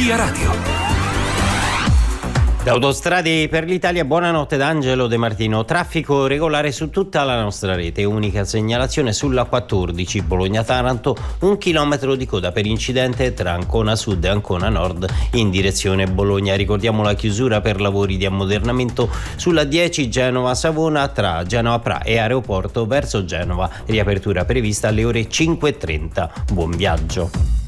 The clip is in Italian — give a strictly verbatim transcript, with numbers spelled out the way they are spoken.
Via Radio. Da Autostrade per l'Italia, buonanotte da Angelo De Martino. Traffico regolare su tutta la nostra rete, unica segnalazione sulla quattordici Bologna-Taranto, un chilometro di coda per incidente tra Ancona Sud e Ancona Nord in direzione Bologna. Ricordiamo la chiusura per lavori di ammodernamento sulla dieci Genova-Savona tra Genova Pra e Aeroporto verso Genova, riapertura prevista alle ore cinque e trenta. Buon viaggio.